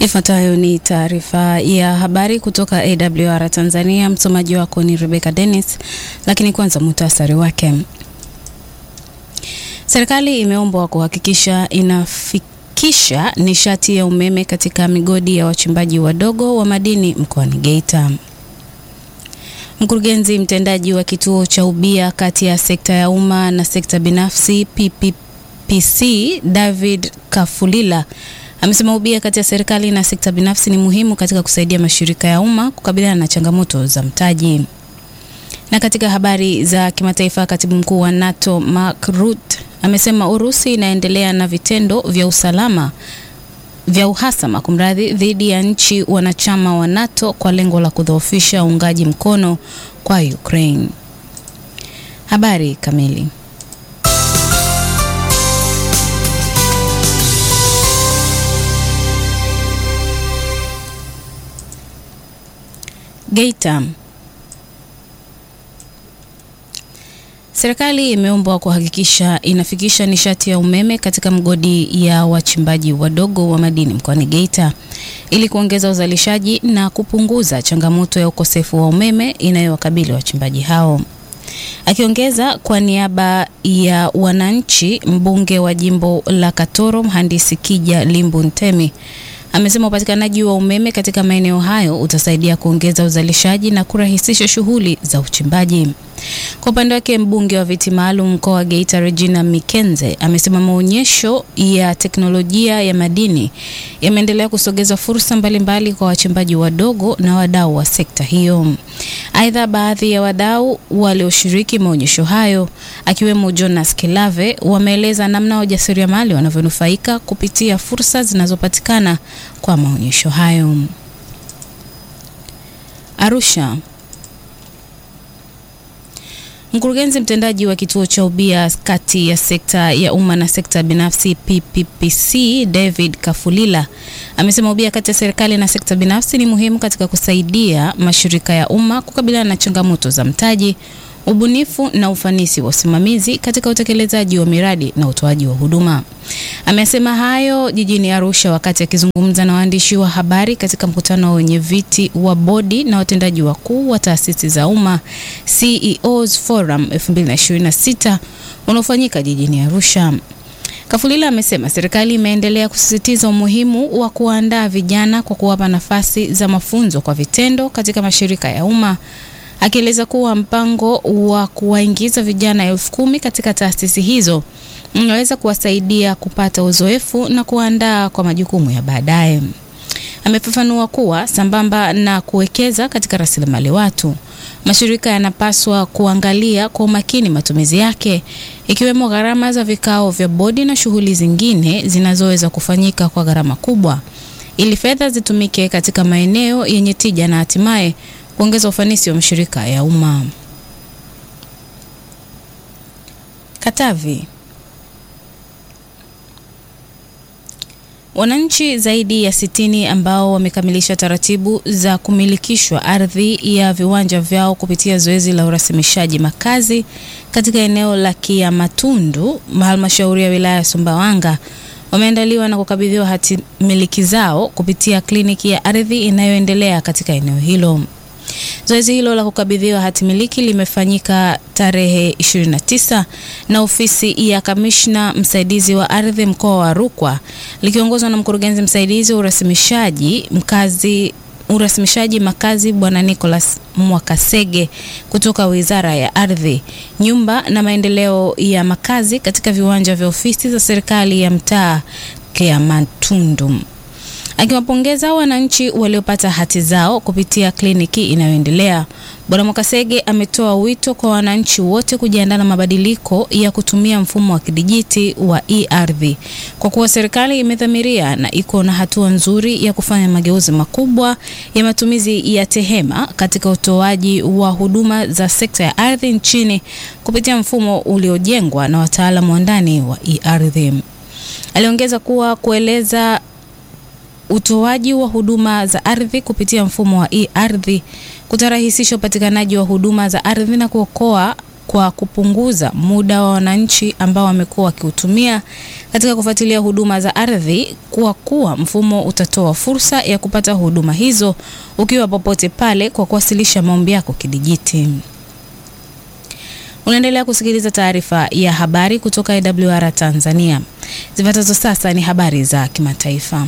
Ifuatayo ni taarifa ya habari kutoka AWR Tanzania. Msomaji wako ni Rebecca Dennis, lakini kwanza muhtasari wake. Serikali imeombwa kuhakikisha inafikisha nishati ya umeme katika migodi ya wachimbaji wadogo wa madini mkoani Geita. Mkurugenzi mtendaji wa kituo cha ubia kati ya sekta ya umma na sekta binafsi PPPC David Kafulila amesema ubia kati ya serikali na sekta binafsi ni muhimu katika kusaidia mashirika ya umma kukabiliana na changamoto za mtaji. Na katika habari za kimataifa, katibu mkuu wa NATO Mark Rutte amesema Urusi inaendelea na vitendo vya uhasama dhidi ya nchi wanachama wa NATO kwa lengo la kudhoofisha uungaji mkono kwa Ukraine. Habari kamili. Geita. Serikali imeombwa kuhakikisha inafikisha nishati ya umeme katika mgodi ya wachimbaji wadogo wa madini mkoani Geita ili kuongeza uzalishaji na kupunguza changamoto ya ukosefu wa umeme inayowakabili wachimbaji hao. Akiongeza kwa niaba ya wananchi, mbunge wa jimbo la Katoro Mhandisi Kija Limbu Ntemi amesema upatikanaji wa umeme katika maeneo hayo utasaidia kuongeza uzalishaji na kurahisisha shughuli za uchimbaji. Kwa upande wake, mbunge wa viti maalum mkoa wa Geita Regina Mikenze amesema maonyesho ya teknolojia ya madini yameendelea kusogeza fursa mbalimbali kwa wachimbaji wadogo na wadau wa sekta hiyo. Aidha, baadhi ya wadau walioshiriki maonyesho hayo akiwemo Jonas Kilave wameeleza namna wajasiriamali wanavyonufaika kupitia fursa zinazopatikana kwa maonyesho hayo. Arusha. Mkurugenzi mtendaji wa kituo cha ubia kati ya sekta ya umma na sekta binafsi PPPC David Kafulila amesema ubia kati ya serikali na sekta binafsi ni muhimu katika kusaidia mashirika ya umma kukabiliana na changamoto za mtaji, ubunifu na ufanisi wa usimamizi katika utekelezaji wa miradi na utoaji wa huduma. Amesema hayo jijini Arusha wakati akizungumza na waandishi wa habari katika mkutano wenye viti wa bodi na watendaji wakuu wa taasisi za umma CEOs Forum 2026 unaofanyika jijini Arusha. Kafulila amesema serikali imeendelea kusisitiza umuhimu wa kuandaa vijana kwa kuwapa nafasi za mafunzo kwa vitendo katika mashirika ya umma, akieleza kuwa mpango wa kuwaingiza vijana 10,000 katika taasisi hizo unaweza kuwasaidia kupata uzoefu na kuandaa kwa majukumu ya baadaye. Amefafanua kuwa sambamba na kuwekeza katika rasilimali watu, mashirika yanapaswa kuangalia kwa umakini matumizi yake, ikiwemo gharama za vikao vya bodi na shughuli zingine zinazoweza kufanyika kwa gharama kubwa, ili fedha zitumike katika maeneo yenye tija na hatimaye kuongeza ufanisi wa mashirika ya umma. Katavi. Wananchi zaidi ya 60 ambao wamekamilisha taratibu za kumilikishwa ardhi ya viwanja vyao kupitia zoezi la urasimishaji makazi katika eneo la Kiamatundu, halmashauri ya wilaya ya Sumbawanga, wameandaliwa na kukabidhiwa hati miliki zao kupitia kliniki ya ardhi inayoendelea katika eneo hilo. Zoezi hilo la kukabidhiwa hati miliki limefanyika tarehe 29 na ofisi ya kamishna msaidizi wa ardhi mkoa wa Rukwa likiongozwa na mkurugenzi msaidizi wa urasimishaji makazi Bwana Nicholas Mwakasege kutoka Wizara ya Ardhi, Nyumba na Maendeleo ya Makazi katika viwanja vya ofisi za serikali ya mtaa Kiamatundu. Akiwapongeza wananchi waliopata hati zao kupitia kliniki inayoendelea, Bwana Mwakasege ametoa wito kwa wananchi wote kujiandaa na mabadiliko ya kutumia mfumo wa kidijiti wa e-ardhi, kwa kuwa serikali imedhamiria na iko na hatua nzuri ya kufanya mageuzi makubwa ya matumizi ya tehema katika utoaji wa huduma za sekta ya ardhi nchini kupitia mfumo uliojengwa na wataalamu wa ndani wa e-ardhi. Aliongeza kuwa kueleza utoaji wa huduma za ardhi kupitia mfumo wa e-ardhi kutarahisisha upatikanaji wa huduma za ardhi na kuokoa kwa kupunguza muda wa wananchi ambao wamekuwa wakiutumia katika kufuatilia huduma za ardhi, kwa kuwa mfumo utatoa fursa ya kupata huduma hizo ukiwa popote pale kwa kuwasilisha maombi yako kidijiti. Unaendelea kusikiliza taarifa ya habari kutoka AWR Tanzania. Zifuatazo sasa ni habari za kimataifa.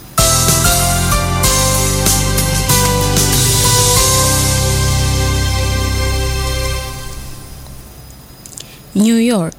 New York.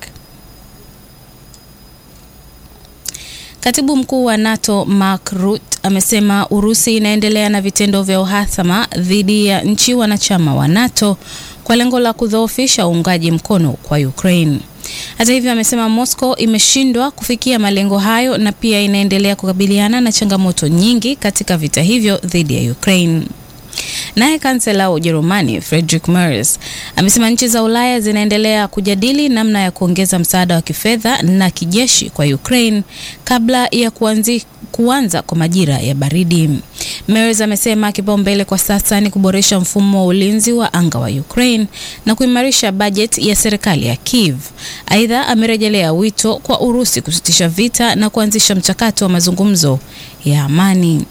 Katibu mkuu wa NATO Mark Rutte amesema Urusi inaendelea na vitendo vya uhasama dhidi ya nchi wanachama wa NATO kwa lengo la kudhoofisha uungaji mkono kwa Ukraine. Hata hivyo, amesema Moscow imeshindwa kufikia malengo hayo na pia inaendelea kukabiliana na changamoto nyingi katika vita hivyo dhidi ya Ukraine. Naye kansela wa Ujerumani Friedrich Merz amesema nchi za Ulaya zinaendelea kujadili namna ya kuongeza msaada wa kifedha na kijeshi kwa Ukraine kabla ya kuanza kwa majira ya baridi. Merz amesema kipaumbele kwa sasa ni kuboresha mfumo wa ulinzi wa anga wa Ukraine na kuimarisha bajeti ya serikali ya Kiev. Aidha, amerejelea wito kwa Urusi kusitisha vita na kuanzisha mchakato wa mazungumzo ya amani.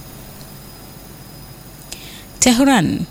Tehran.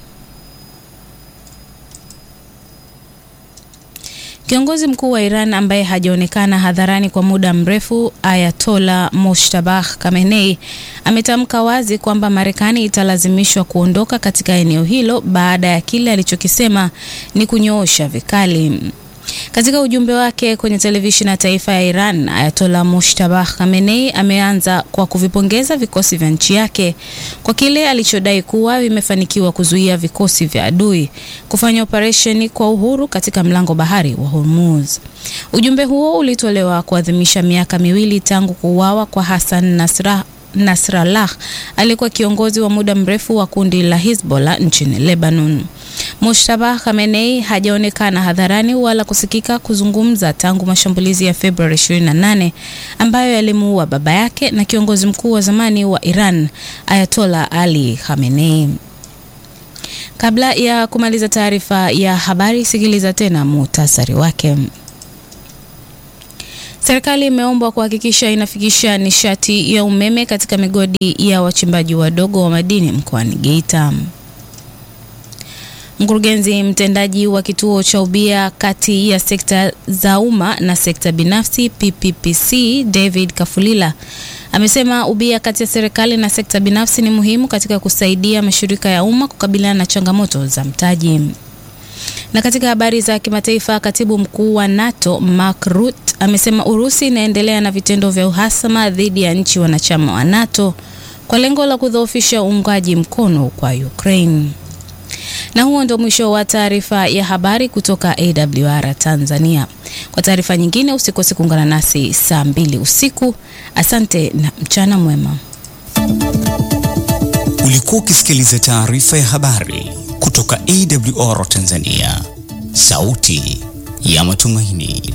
Kiongozi mkuu wa Iran ambaye hajaonekana hadharani kwa muda mrefu, Ayatollah Mojtaba Khamenei, ametamka wazi kwamba Marekani italazimishwa kuondoka katika eneo hilo baada ya kile alichokisema ni kunyoosha vikali. Katika ujumbe wake kwenye televisheni ya taifa ya Iran, Ayatollah Mojtaba Khamenei ameanza kwa kuvipongeza vikosi vya nchi yake kwa kile alichodai kuwa vimefanikiwa kuzuia vikosi vya adui kufanya operesheni kwa uhuru katika mlango bahari wa Hormuz. Ujumbe huo ulitolewa kuadhimisha miaka miwili tangu kuuawa kwa Hassan Nasrallah, aliyekuwa kiongozi wa muda mrefu wa kundi la Hezbollah nchini Lebanon. Mojtaba Khamenei hajaonekana hadharani wala kusikika kuzungumza tangu mashambulizi ya Februari 28 ambayo yalimuua baba yake na kiongozi mkuu wa zamani wa Iran, Ayatollah Ali Khamenei. Kabla ya kumaliza taarifa ya habari, sikiliza tena muhtasari wake. Serikali imeombwa kuhakikisha inafikisha nishati ya umeme katika migodi ya wachimbaji wadogo wa madini mkoani Geita. Mkurugenzi mtendaji wa kituo cha ubia kati ya sekta za umma na sekta binafsi PPPC, David Kafulila, amesema ubia kati ya serikali na sekta binafsi ni muhimu katika kusaidia mashirika ya umma kukabiliana na changamoto za mtaji. Na katika habari za kimataifa, katibu mkuu wa NATO Mark Rutte amesema Urusi inaendelea na vitendo vya uhasama dhidi ya nchi wanachama wa NATO kwa lengo la kudhoofisha uungaji mkono kwa Ukraine. Na huo ndio mwisho wa taarifa ya habari kutoka AWR Tanzania. Kwa taarifa nyingine usikose kuungana nasi saa 2 usiku. Asante na mchana mwema. Ulikuwa ukisikiliza taarifa ya habari kutoka AWR Tanzania, sauti ya matumaini.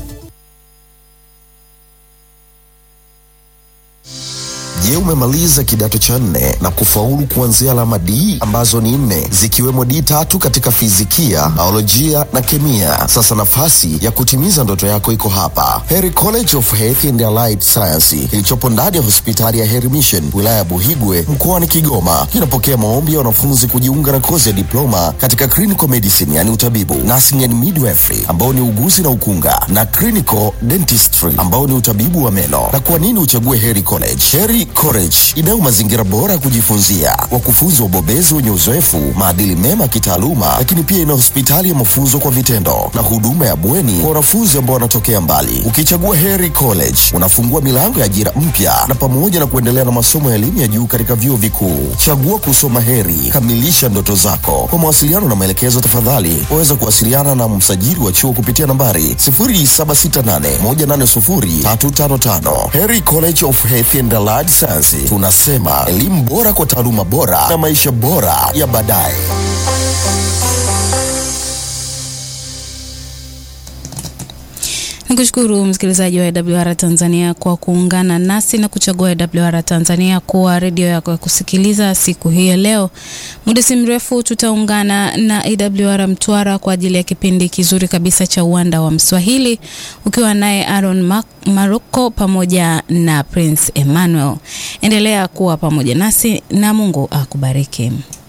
Je, umemaliza kidato cha 4 na kufaulu kuanzia alama D ambazo ni 4 zikiwemo D3 katika fizikia, biolojia na kemia? Sasa nafasi ya kutimiza ndoto yako iko hapa. Heri College of Health and Allied Science kilichopo ndani ya hospitali ya Heri Mission wilaya ya Buhigwe mkoani Kigoma. Kinapokea maombi ya wanafunzi kujiunga na kozi ya diploma katika clinical medicine, yani utabibu, nursing and midwifery ambao ni uguzi na ukunga, na clinical dentistry ambao ni utabibu wa meno. Na kwa nini uchague Heri College? Heri College inayo mazingira bora kujifunzia, wakufunzi wabobezi wenye uzoefu, maadili mema kitaaluma, lakini pia ina hospitali ya mafunzo kwa vitendo na huduma ya bweni kwa wanafunzi ambao wanatokea mbali. Ukichagua Heri College, unafungua milango ya ajira mpya na pamoja na kuendelea na masomo ya elimu ya juu katika vyuo vikuu. Chagua kusoma Heri, kamilisha ndoto zako. Kwa mawasiliano na maelekezo, tafadhali waweza kuwasiliana na msajili wa chuo kupitia nambari 0768180355. Heri College of Health and Allied Science. Tunasema elimu bora kwa taaluma bora na maisha bora ya baadaye. Nikushukuru msikilizaji wa AWR Tanzania kwa kuungana nasi na kuchagua AWR Tanzania kuwa redio yako ya kusikiliza siku hii ya leo. Muda si mrefu tutaungana na AWR Mtwara kwa ajili ya kipindi kizuri kabisa cha Uwanda wa Mswahili, ukiwa naye Aaron Maroko pamoja na Prince Emmanuel. Endelea kuwa pamoja nasi na Mungu akubariki.